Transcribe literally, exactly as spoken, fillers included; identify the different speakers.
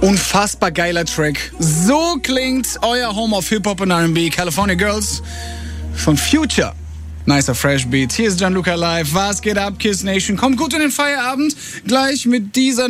Speaker 1: Unfassbar geiler Track. So klingt euer Home of Hip-Hop und R and B. California Girls von Future. Nicer Fresh Beat. Hier ist Gianluca Live. Was geht ab, Kiss Nation? Kommt gut in den Feierabend. Gleich mit dieser